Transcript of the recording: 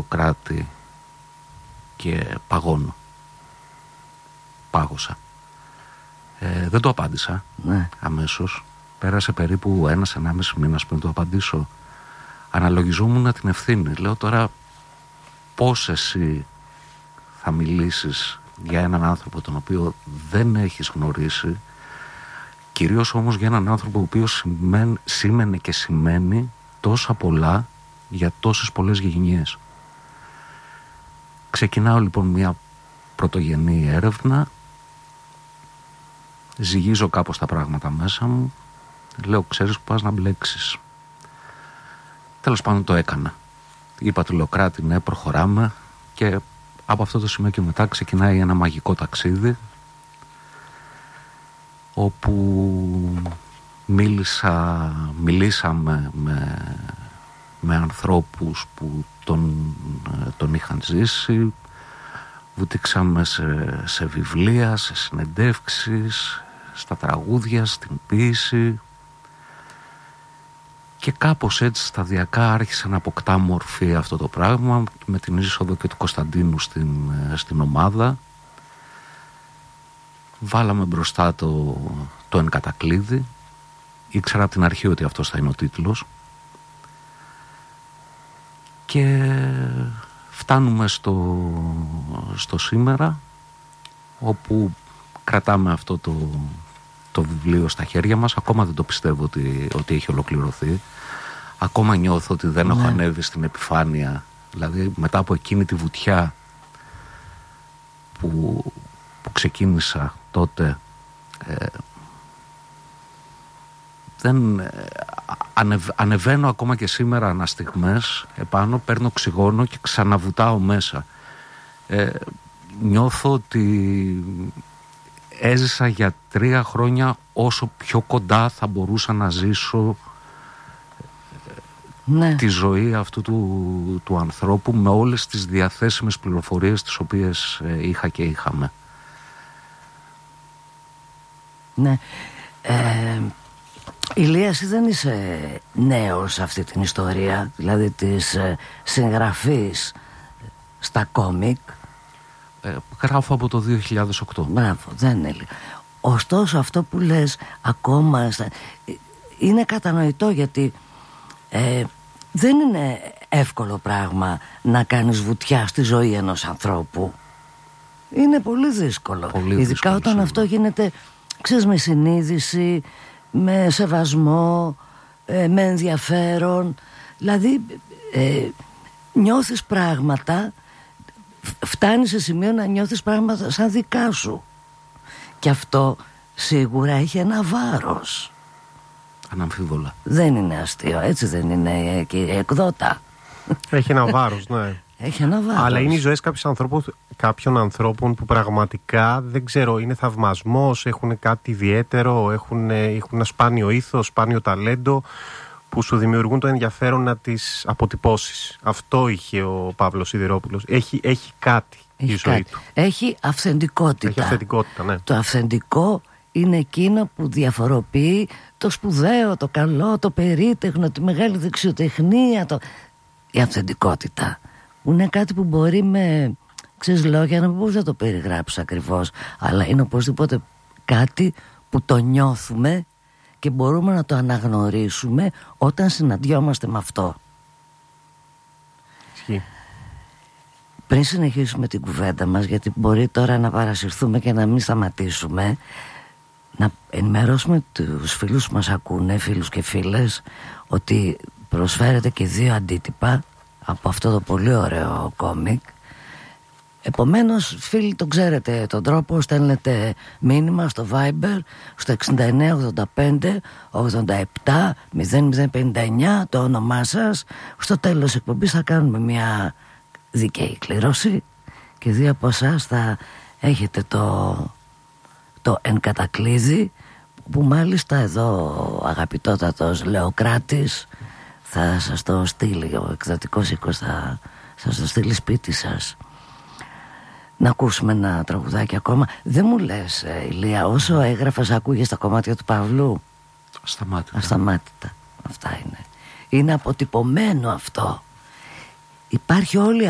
Πατριλοκράτη και παγώνω. Πάγωσα. Δεν το απάντησα αμέσως. Πέρασε περίπου 1-1,5 μήνας πριν το απαντήσω. Αναλογιζόμουν την ευθύνη. Λέω τώρα πώς εσύ θα μιλήσεις για έναν άνθρωπο τον οποίο δεν έχεις γνωρίσει, κυρίως όμως για έναν άνθρωπο ο οποίος σήμαινε και σημαίνει τόσα πολλά για τόσες πολλές γενιές. Ξεκινάω λοιπόν μια πρωτογενή έρευνα, ζυγίζω κάπως τα πράγματα μέσα μου, λέω ξέρεις που πας να μπλέξεις. Τέλος πάντων το έκανα. Είπα του Λοκράτη ναι, προχωράμε, και από αυτό το σημείο και μετά ξεκινάει ένα μαγικό ταξίδι όπου μιλήσαμε με ανθρώπους που τον είχαν ζήσει, βουτήξαμε σε βιβλία, σε συνεντεύξεις, στα τραγούδια, στην ποίηση, και κάπως έτσι σταδιακά άρχισε να αποκτά μορφή αυτό το πράγμα με την είσοδο και του Κωνσταντίνου στην ομάδα. Βάλαμε μπροστά το εν κατακλείδη. Ήξερα από την αρχή ότι αυτός θα είναι ο τίτλος. Και φτάνουμε στο σήμερα, όπου κρατάμε αυτό το βιβλίο στα χέρια μας. Ακόμα δεν το πιστεύω ότι έχει ολοκληρωθεί. Ακόμα νιώθω ότι δεν έχω ανέβει στην επιφάνεια. Δηλαδή μετά από εκείνη τη βουτιά που ξεκίνησα τότε, ανεβαίνω ακόμα και σήμερα αναστιγμές επάνω, παίρνω οξυγόνο και ξαναβουτάω μέσα. Νιώθω ότι έζησα για 3 χρόνια όσο πιο κοντά θα μπορούσα να ζήσω τη ζωή αυτού του ανθρώπου, με όλες τις διαθέσιμες πληροφορίες τις οποίες είχα και είχαμε. Ναι. Ηλία, εσύ δεν είσαι νέος σε αυτή την ιστορία, δηλαδή της συγγραφής στα κόμικ. Γράφω από το 2008. Μπράβο, δεν είναι λίγο. Ωστόσο αυτό που λες ακόμα είναι κατανοητό, γιατί δεν είναι εύκολο πράγμα να κάνεις βουτιά στη ζωή ενός ανθρώπου. Είναι πολύ δύσκολο. Ειδικά όταν αυτό γίνεται, ξέρεις, με συνείδηση, με σεβασμό, με ενδιαφέρον. Δηλαδή νιώθεις πράγματα, φτάνεις σε σημείο να νιώθεις πράγματα σαν δικά σου. Και αυτό σίγουρα έχει ένα βάρος. Αναμφίβολα. Δεν είναι αστείο, έτσι δεν είναι, κύριε εκδότα? Έχει ένα βάρος, ναι. Έχει ένα βάρος. Αλλά είναι οι ζωές κάποιων ανθρώπων που πραγματικά, δεν ξέρω, είναι θαυμασμός, έχουν κάτι ιδιαίτερο, έχουν ένα σπάνιο ήθος, σπάνιο ταλέντο, που σου δημιουργούν το ενδιαφέρον να τις αποτυπώσεις. Αυτό είχε ο Παύλος Σιδηρόπουλος. Έχει κάτι η ζωή του. Έχει αυθεντικότητα. Έχει αυθεντικότητα, ναι. Το αυθεντικό είναι εκείνο που διαφοροποιεί το σπουδαίο, το καλό, το περίτεχνο, τη μεγάλη δεξιοτεχνία. Η αυθεντικότητα είναι κάτι που μπορεί με, ξέρεις, λόγια να μην θα το περιγράψεις ακριβώς, αλλά είναι οπωσδήποτε κάτι που το νιώθουμε και μπορούμε να το αναγνωρίσουμε όταν συναντιόμαστε με αυτό. Ισχύει. Πριν συνεχίσουμε την κουβέντα μας, γιατί μπορεί τώρα να παρασυρθούμε και να μην σταματήσουμε, να ενημερώσουμε τους φίλους που μας ακούνε, φίλους και φίλες, ότι προσφέρετε και 2 αντίτυπα από αυτό το πολύ ωραίο κόμικ. Επομένως, φίλοι, το ξέρετε τον τρόπο, στέλνετε μήνυμα στο Viber στο 6985 87 0059 το όνομά σας. Στο τέλος της εκπομπής θα κάνουμε μια δίκαιη κλήρωση και 2 από εσάς θα έχετε το εν κατακλείδη, που μάλιστα εδώ αγαπητότατος Λεοκράτης θα σας το στείλει, ο εκδοτικός οίκος θα σας το στείλει σπίτι σας. Να ακούσουμε ένα τραγουδάκι ακόμα. Δεν μου λες, Ηλία, όσο έγραφες ακούγες τα κομμάτια του Παύλου? Ασταμάτητα. Αυτά είναι αποτυπωμένο αυτό. Υπάρχει όλη